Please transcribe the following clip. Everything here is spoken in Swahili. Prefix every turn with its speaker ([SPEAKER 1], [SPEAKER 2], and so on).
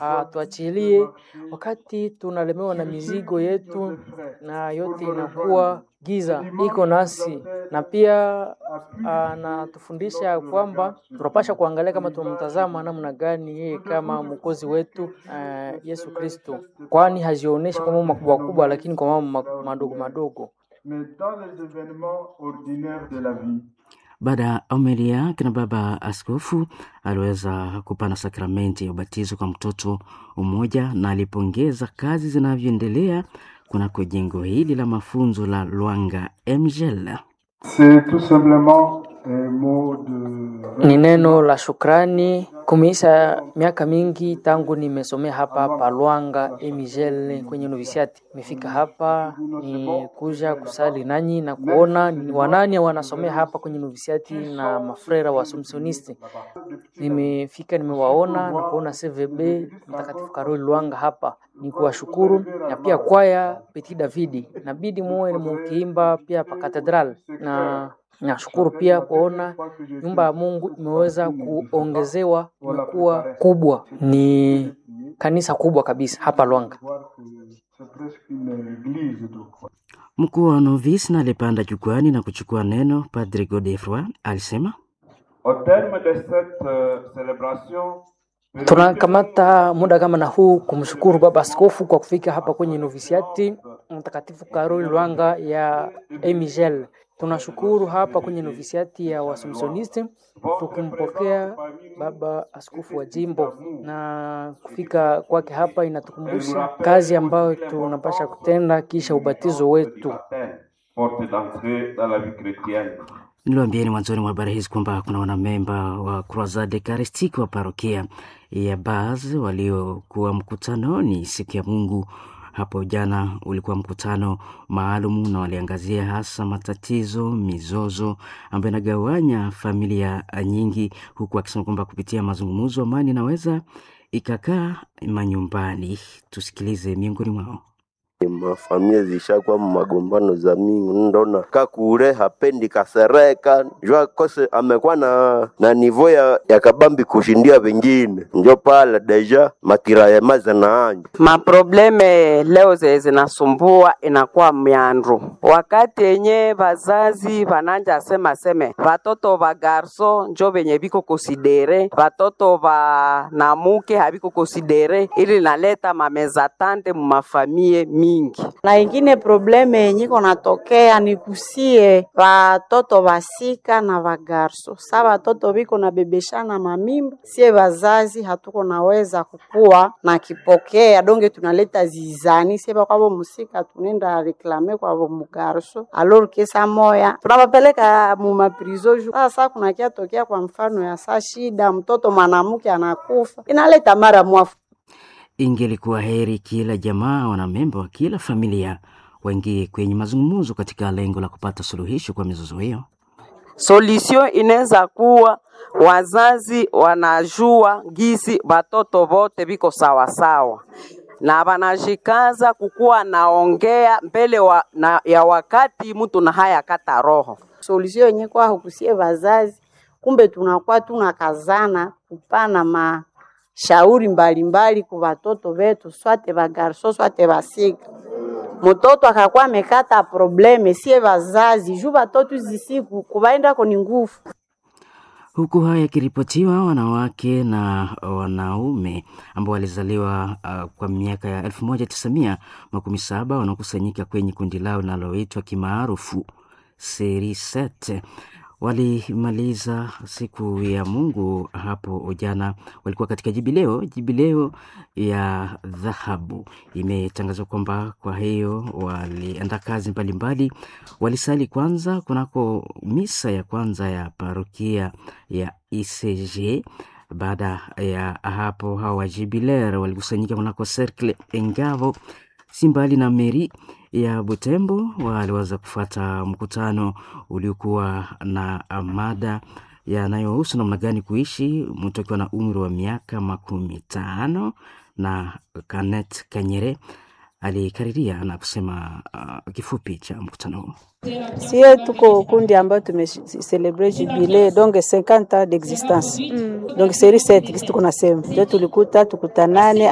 [SPEAKER 1] atuachilie wakati tunalemewa na mizigo yetu, na yote inakuwa giza iko nasi, na pia anatufundisha kwamba tunapaswa kuangalia kama tunamtazama namna gani yeye kama mwokozi wetu Yesu Kristo, kwani hazionyeshi kwa mambo makubwa kubwa, lakini kwa mambo madogo madogo.
[SPEAKER 2] Baada ya homilia, kina baba askofu aliweza kupana sakramenti ya ubatizo kwa mtoto mmoja na alipongeza kazi zinavyoendelea kunako jengo hili la mafunzo la Lwanga MGL.
[SPEAKER 3] C'est tout simplement
[SPEAKER 1] Ni neno la shukrani. Kumeisha miaka mingi tangu nimesomea hapa Lwanga MGL kwenye novisiati. Nimefika hapa ni kuja kusali nanyi na kuona ni wanani wanasomea hapa kwenye novisiati na mafrera wa Assumptionisti. Nimefika nimewaona na kuona CVB Mtakatifu Karoli Lwanga hapa. Ni kuwashukuru, na pia kwaya Petit Davidi. Nabidi muwe mkiimba pia pa katedral, na nashukuru pia kuona nyumba ya Mungu imeweza kuongezewa, imekuwa kubwa. Ni kanisa kubwa kabisa hapa Lwanga.
[SPEAKER 2] Mkuu wa novisi alipanda jukwani na kuchukua neno. Padre Godefroy alisema,
[SPEAKER 3] au terme de cette célébration,
[SPEAKER 1] tunakamata muda kama na huu kumshukuru baba askofu kwa kufika hapa kwenye novisiati Mtakatifu Karoli Lwanga ya MGL. Tunashukuru hapa kwenye novisiati ya Assumptionisti tukimpokea baba askofu wa jimbo, na kufika kwake hapa inatukumbusha kazi ambayo tunapasha kutenda kisha ubatizo wetu.
[SPEAKER 2] Niliwaambieni mwanzoni mwa habari hizi kwamba kuna wanamemba wa Croisade Eucharistique wa parokia ya Baz waliokuwa mkutanoni siku ya Mungu. Hapo jana ulikuwa mkutano maalum na waliangazia hasa matatizo, mizozo ambayo inagawanya familia nyingi, huku akisema kwamba kupitia mazungumzo amani inaweza ikakaa manyumbani. Tusikilize miongoni mwao.
[SPEAKER 4] Mafamilia zishakuwa magombano za mingi, ndona kakure hapendi kasereka njua kose amekuwa na nivo ya kabambi kushindia wengine, njo pala deja matira ya maza na anjo
[SPEAKER 5] maprobleme leo zinasumbua inakuwa miandro. Wakati yenye bazazi bananja seme watoto ba garso njo benye biko konsidere, watoto ba namuke habiko konsidere, ili naleta mameza tante mu mafamie mingi.
[SPEAKER 6] Na ingine probleme yenye konatokea ni kusie watoto basika na wagarso. Sa watoto biko na bebeshana mamimba, sie bazazi hatuko naweza kukua na kipokea, donge tunaleta zizani. Sie kwa musika tunenda reklame kwa mugarso, alor kesa moya tunabapeleka mu maprizo. Sasa kuna kia tokea kwa mfano ya saa shida mtoto mwanamke anakufa, inaleta mara mwafu.
[SPEAKER 2] Ingelikuwa heri kila jamaa, wanamemba wa kila familia waingie kwenye mazungumzo katika lengo la kupata suluhisho kwa mizozo hiyo.
[SPEAKER 5] Solution inaweza kuwa wazazi wanajua gisi batoto bote biko sawa sawa, na banajikaza kukuwa naongea mbele ya wakati mtu na haya kata roho.
[SPEAKER 6] Solution yenye kwa hukusie wazazi, kumbe tunakuwa tunakazana kupana shauri mbalimbali kwa watoto wetu, swate bagarso swate basika. Mtoto akakuwa amekata probleme, sie wazazi juu watoto zisiku kubaenda koni nguvu.
[SPEAKER 2] Huku haya kiripotiwa, wanawake na wanaume ambao walizaliwa kwa miaka ya 1917 wanakusanyika kwenye kundi lao linaloitwa kimaarufu Seri 7 walimaliza siku ya Mungu hapo jana. Walikuwa katika jubileo ya dhahabu. Imetangazwa kwamba kwa hiyo walienda kazi mbalimbali. Walisali kwanza kunako misa ya kwanza ya parokia ya ICG. Baada ya hapo hawa jubilaire walikusanyika kunako Cercle Engavo simbali na meri ya Butembo. Waliweza kufuata mkutano uliokuwa na mada yanayohusu namna gani kuishi mtu akiwa na umri wa miaka 15, na Kanet Kanyere alikariria na kusema kifupi cha mkutano huu.
[SPEAKER 6] Sie tuko kundi ambayo tumecelebrate jubileo donc 50 ans d'existence. Donc série 7 tuko nasema. Ndio tulikutanane